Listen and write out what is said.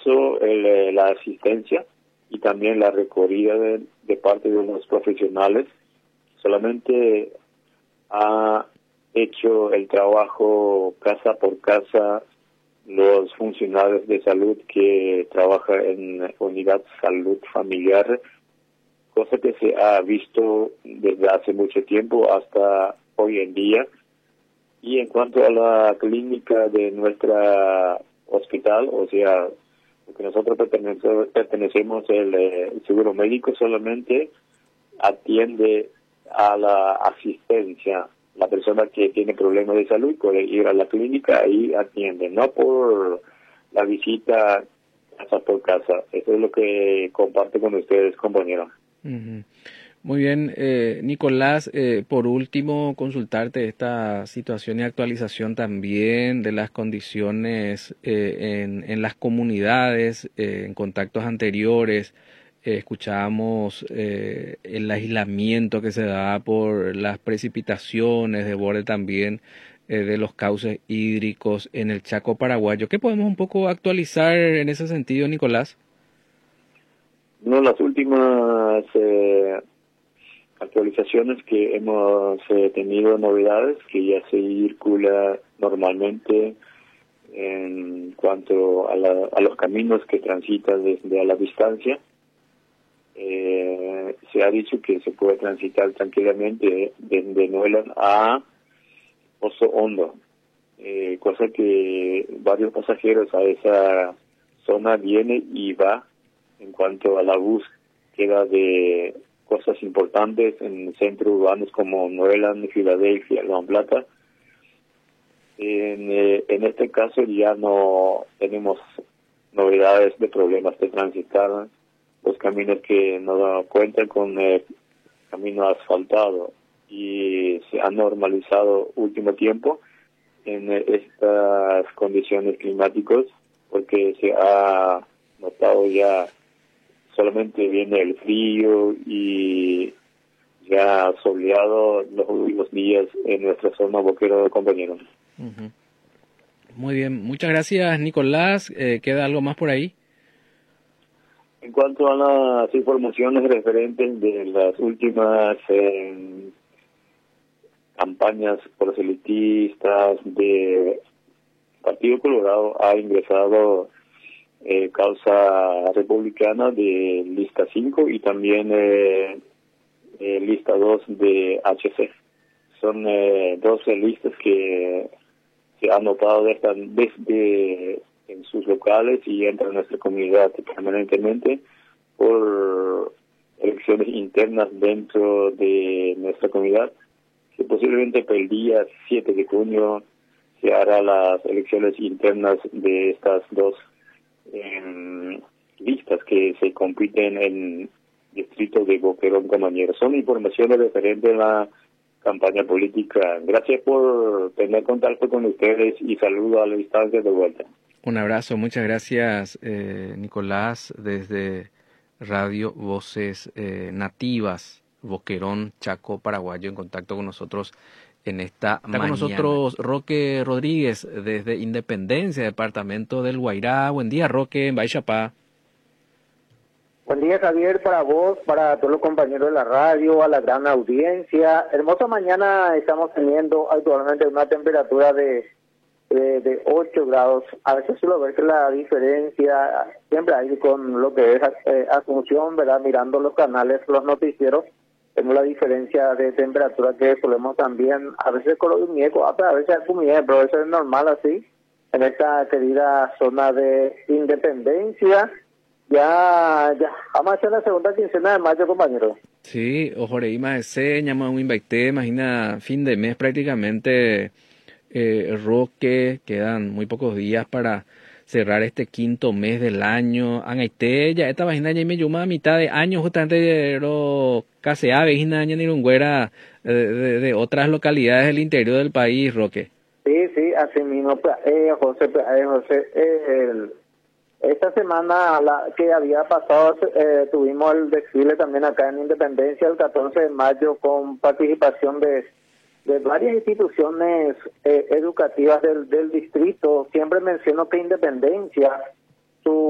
eso la asistencia y también la recorrida de parte de los profesionales. Solamente ha hecho el trabajo casa por casa los funcionarios de salud que trabajan en unidad salud familiar, cosa que se ha visto desde hace mucho tiempo hasta hoy en día. Y en cuanto a la clínica de nuestra hospital, o sea, porque nosotros pertenecemos el seguro médico, solamente atiende a la asistencia. La persona que tiene problemas de salud puede ir a la clínica y atiende, no por la visita casa por casa. Eso es lo que comparto con ustedes, compañeros. Uh-huh. Muy bien, Nicolás, por último, consultarte esta situación y actualización también de las condiciones en las comunidades, en contactos anteriores. Escuchábamos el aislamiento que se da por las precipitaciones, desborde también de los cauces hídricos en el Chaco paraguayo. ¿Qué podemos un poco actualizar en ese sentido, Nicolás? No, las últimas actualizaciones que hemos tenido novedades que ya se circula normalmente en cuanto a los caminos que transitan desde a la distancia. Se ha dicho que se puede transitar tranquilamente desde Nuelan a Pozo Hondo, cosa que varios pasajeros a esa zona viene y va en cuanto a la búsqueda de cosas importantes en centros urbanos como Nuelan, Filadelfia, La Plata. En este caso ya no tenemos novedades de problemas de transitar los caminos que no cuentan con camino asfaltado y se ha normalizado último tiempo en estas condiciones climáticas, porque se ha notado ya solamente viene el frío y ya soleado los últimos días en nuestra zona Boquero, compañeros. Uh-huh. Muy bien, muchas gracias, Nicolás. ¿Queda algo más por ahí? En cuanto a las informaciones referentes de las últimas campañas proselitistas de Partido Colorado, ha ingresado causa republicana de lista 5 y también lista 2 de HC. Son 12 listas que se han notado desde en sus locales y entran a nuestra comunidad permanentemente por elecciones internas dentro de nuestra comunidad, que posiblemente para el día 7 de junio se hará las elecciones internas de estas dos listas que se compiten en distrito de Boquerón, compañeros. Son informaciones referentes a la campaña política. Gracias por tener contacto con ustedes y saludo a la distancia de vuelta. Un abrazo, muchas gracias, Nicolás, desde Radio Voces Nativas, Boquerón, Chaco, Paraguayo, en contacto con nosotros en esta mañana. Está con nosotros Roque Rodríguez, desde Independencia, departamento del Guairá. Buen día, Roque, en Baixapá. Buen día, Javier, para vos, para todos los compañeros de la radio, a la gran audiencia. Hermosa mañana, estamos teniendo actualmente una temperatura de 8 grados. A veces suelo ver que la diferencia siempre hay con lo que es Asunción, ¿verdad? Mirando los canales, los noticieros, tenemos la diferencia de temperatura que solemos también, a veces con los muñecos, a veces pero eso es normal así, en esta querida zona de Independencia. Ya, vamos a hacer la segunda quincena de mayo, compañero. Sí, ojore, más llama un invité, imagina, fin de mes prácticamente, Roque, quedan muy pocos días para cerrar este quinto mes del año. Angaité, ya esta página ya me llama a mitad de año, justamente, lo casea, vejina, ya nirungüera de otras localidades del interior del país, Roque. Sí, así mismo, José, esta semana que había pasado tuvimos el desfile también acá en Independencia el 14 de mayo con participación de varias instituciones educativas del distrito. Siempre menciono que Independencia, su